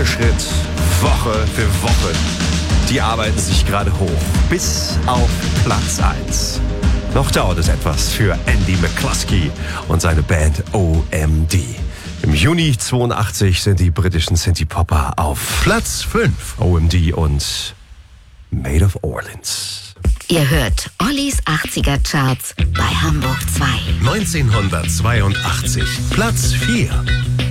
für Schritt, Woche für Woche. Die arbeiten sich gerade hoch bis auf Platz 1. Noch dauert es etwas für Andy McCluskey und seine Band OMD. Im Juni 82 sind die britischen Synthie-Popper auf Platz 5. OMD und Made of Orleans. Ihr hört Ollis 80er Charts bei Hamburg 2. 1982, Platz 4.